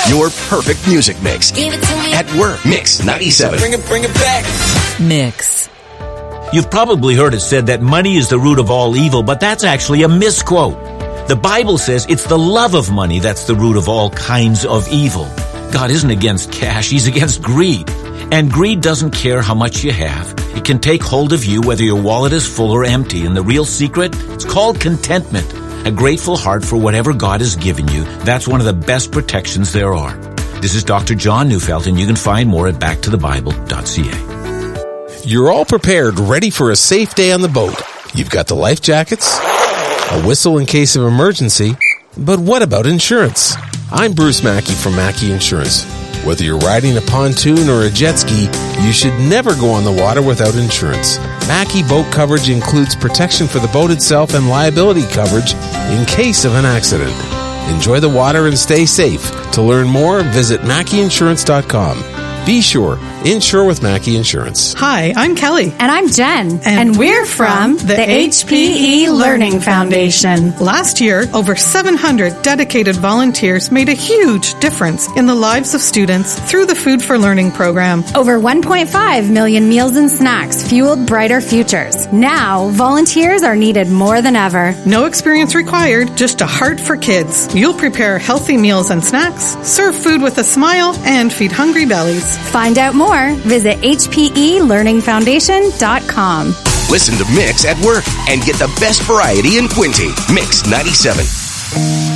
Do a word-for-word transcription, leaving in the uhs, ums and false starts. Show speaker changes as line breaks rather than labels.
Your perfect music mix.
Give it to me.
At work, Mix ninety-seven.
Bring it, bring it back.
Mix.
You've probably heard it said that money is the root of all evil, but that's actually a misquote. The Bible says it's the love of money that's the root of all kinds of evil. God isn't against cash, He's against greed. And greed doesn't care how much you have. It can take hold of you whether your wallet is full or empty. And the real secret, it's called contentment. A grateful heart for whatever God has given you. That's one of the best protections there are. This is Doctor John Neufeld, and you can find more at back to the bible dot c a.
You're all prepared, ready for a safe day on the boat. You've got the life jackets, a whistle in case of emergency. But what about insurance? I'm Bruce Mackey from Mackey Insurance. Whether you're riding a pontoon or a jet ski, you should never go on the water without insurance. Mackey boat coverage includes protection for the boat itself and liability coverage in case of an accident. Enjoy the water and stay safe. To learn more, visit Mackey Insurance dot com. Be sure, insure with Mackey Insurance.
Hi, I'm Kelly.
And I'm Jen.
And,
and we're from the, the H P E Learning Foundation.
Last year, over seven hundred dedicated volunteers made a huge difference in the lives of students through the Food for Learning program.
Over one point five million meals and snacks fueled brighter futures. Now, volunteers are needed more than ever.
No experience required, just a heart for kids. You'll prepare healthy meals and snacks, serve food with a smile, and feed hungry bellies.
Find out more. Visit H P E Learning Foundation dot com.
Listen to Mix at work and get the best variety in Quinty. Mix ninety-seven.